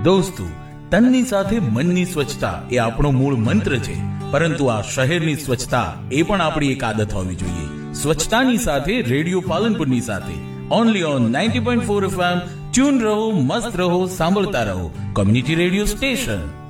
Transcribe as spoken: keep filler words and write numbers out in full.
દોસ્તો, તનની સાથે મનની સ્વચ્છતા એ આપણો મૂળ મંત્ર છે, પરંતુ આ શહેરની સ્વચ્છતા એ પણ આપણી એક આદત હોવી જોઈએ. સ્વચ્છતાની સાથે રેડિયો પાલનપુરની સાથે only on ninety point four FM. Tune રહો, મસ્ત રહો, સાંભળતા રહો. Community radio station.